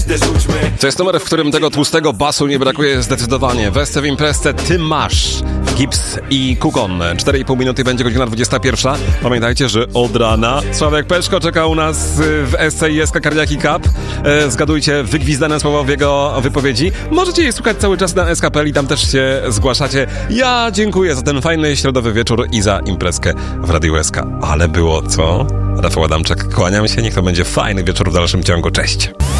To jest numer, w którym tego tłustego basu nie brakuje zdecydowanie. Wesce w imprezce Ty masz. Gips i Kukon. 4,5 minuty będzie godzina 21. Pamiętajcie, że od rana Sławek Peszko czeka u nas w SCIS Cardiaki Cup. Zgadujcie wygwizdane słowa w jego wypowiedzi. Możecie je słuchać cały czas na SKPL i tam też się zgłaszacie. Ja dziękuję za ten fajny środowy wieczór i za imprezkę w Radiu SK. Ale było co? Rafał Adamczak, kłaniam się. Niech to będzie fajny wieczór w dalszym ciągu. Cześć!